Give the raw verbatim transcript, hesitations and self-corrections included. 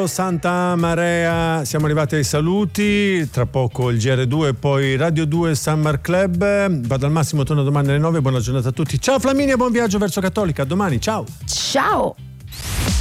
Santa Marea. Siamo arrivati ai saluti, tra poco il G R due, poi Radio due Summer Club. Vado al Massimo, torno domani alle nove. Buona giornata a tutti. Ciao Flaminia, buon viaggio verso Cattolica. A domani, ciao. Ciao.